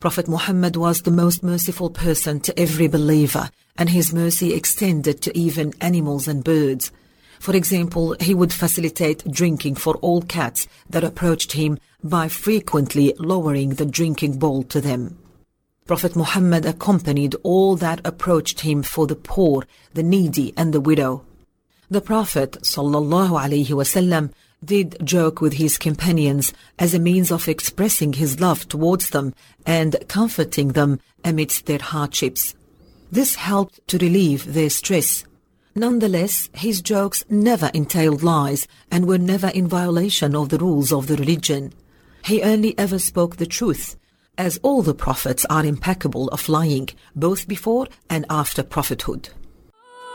Prophet Muhammad was the most merciful person to every believer, and his mercy extended to even animals and birds. For example, he would facilitate drinking for all cats that approached him by frequently lowering the drinking bowl to them. Prophet Muhammad accompanied all that approached him for the poor, the needy, and the widow. The Prophet ﷺ did joke with his companions as a means of expressing his love towards them and comforting them amidst their hardships. This helped to relieve their stress. Nonetheless, his jokes never entailed lies and were never in violation of the rules of the religion. He only ever spoke the truth, as all the prophets are impeccable of lying, both before and after prophethood.